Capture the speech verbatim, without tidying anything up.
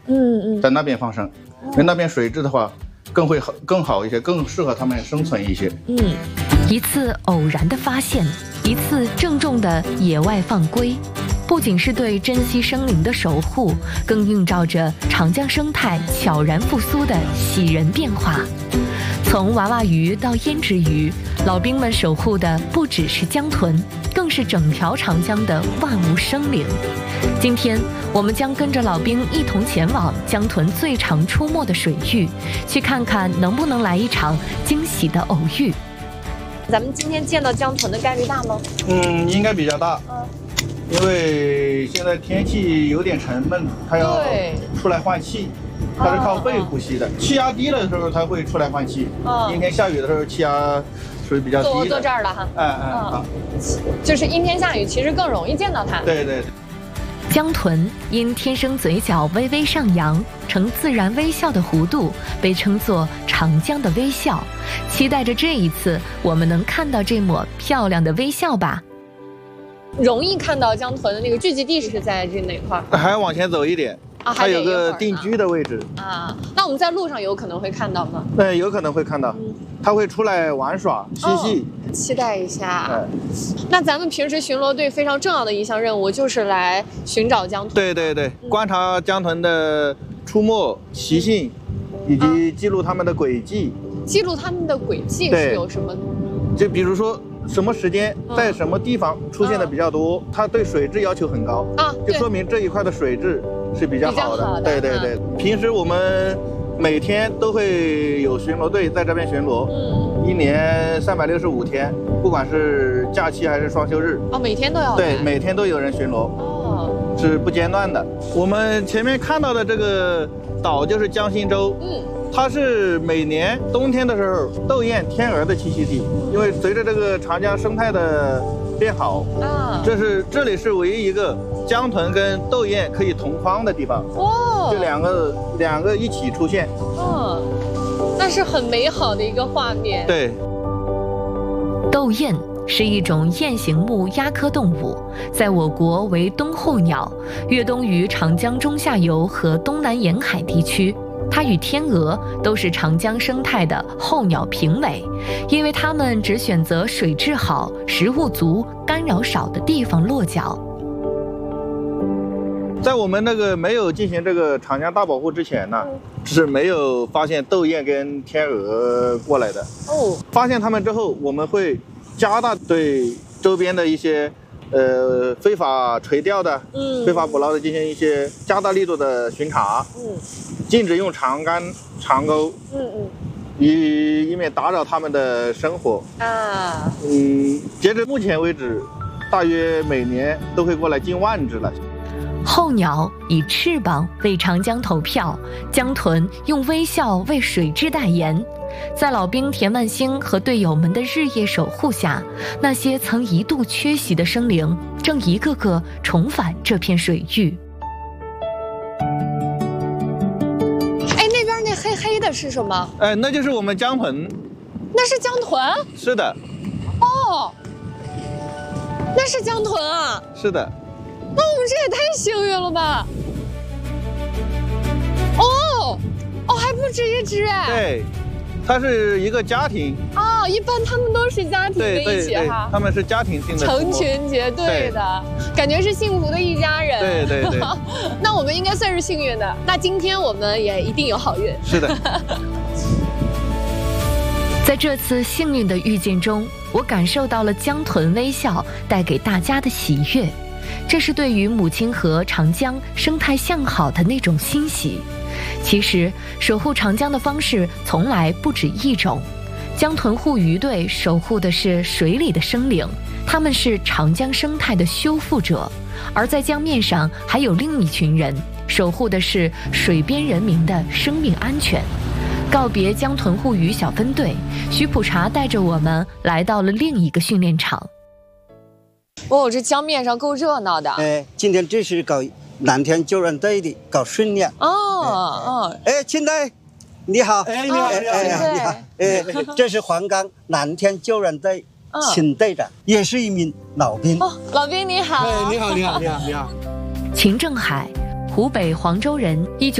嗯嗯， 在那边放生，因为那边水质的话更会好更好一些，更适合它们生存一些。 嗯， 一次偶然的发现，一次郑重的野外放归，不仅是对珍稀生灵的守护，更映照着长江生态悄然复苏的喜人变化。从娃娃鱼到胭脂鱼，老兵们守护的不只是江豚，更是整条长江的万物生灵。今天，我们将跟着老兵一同前往江豚最常出没的水域，去看看能不能来一场惊喜的偶遇。 咱们今天见到江豚的概率大吗？ 嗯，应该比较大。 嗯， 因为现在天气有点沉闷，它要出来换气。它是靠肺呼吸的，气压低了的时候它会出来换气。 嗯， 阴天下雨的时候气压属于比较低的。 坐坐这儿了哈。 哎哎好， 就是阴天下雨，其实更容易见到它。 对对对。 江豚因天生嘴角微微上扬，呈自然微笑的弧度，被称作长江的微笑。期待着这一次我们能看到这抹漂亮的微笑吧。 容易看到江豚的那个聚集地是在这哪块儿？ 还要往前走一点。 啊， 它有个定居的位置啊。那我们在路上有可能会看到吗？ 对，有可能会看到，嗯、它会出来玩耍嬉戏。 哦、期待一下。哎、那咱们平时巡逻队非常重要的一项任务就是来寻找江豚。 对对对，嗯、观察江豚的出没习性，以及记录它们的轨迹。 啊、记录它们的轨迹是有什么？ 就比如说。什么时间在什么地方出现的比较多？嗯、它对水质要求很高啊， 就说明这一块的水质是比较好的。好的对对对，嗯、平时我们每天都会有巡逻队在这边巡逻，嗯，一年三百六十五天，不管是假期还是双休日， 哦，每天都要对，每天都有人巡逻，哦，是不间断的。我们前面看到的这个岛就是江心洲，嗯。它是每年冬天的时候窦燕、天鹅的栖息地，因为随着这个长江生态的变好，啊，这是这里是唯一一个江豚跟窦燕可以同框的地方。哦，这两个两个一起出现， 哦，那是很美好的一个画面。 对， 窦燕是一种雁形目鸦科动物，在我国为冬候鸟，越冬于长江中下游和东南沿海地区。它与天鹅都是长江生态的候鸟评委，因为它们只选择水质好、食物足、干扰少的地方落脚。 在我们那个没有进行这个长江大保护之前呢，是没有发现窦燕跟天鹅过来的。哦，发现它们之后，我们会加大对周边的一些呃非法垂钓的、嗯、非法捕捞的进行一些加大力度的巡查。嗯。禁止用长竿、长钩，嗯嗯，以以免打扰他们的生活啊。嗯，截至目前为止，大约每年都会过来近万只了。 候鸟以翅膀为长江投票，江豚用微笑为水质代言。在老兵田万兴和队友们的日夜守护下，那些曾一度缺席的生灵，正一个个重返这片水域。 黑黑的是什么？ 哎，那就是我们江豚。 那是江豚？ 是的。 哦，那是江豚啊？ 是的。 那我们这也太幸运了吧！哦，哦，还不止一只哎。 对，它是一个家庭。 哦，一般他们都是家庭的一起哈。 他们是家庭性的。 成群结队的，感觉是幸福的一家人。 对对对。 那我们应该算是幸运的。那今天我们也一定有好运。 是的。 在这次幸运的遇见中，我感受到了江豚微笑带给大家的喜悦，这是对于母亲河长江生态向好的那种欣喜。其实，守护长江的方式从来不止一种。江豚护渔队守护的是水里的生灵，他们是长江生态的修复者；而在江面上还有另一群人，守护的是水边人民的生命安全。告别江豚护渔小分队，徐普查带着我们来到了另一个训练场。 哦，这江面上够热闹的。 哎，今天这是搞蓝天救援队的搞训练。 哦哦， 哎，亲队。你好， 哎，你好，你好， 你好，哎，这是黄冈蓝天救援队秦队长，也是一名老兵。 哦，老兵你好。 哎，你好，你好，你好，你好。 秦正海，湖北黄州人，一九。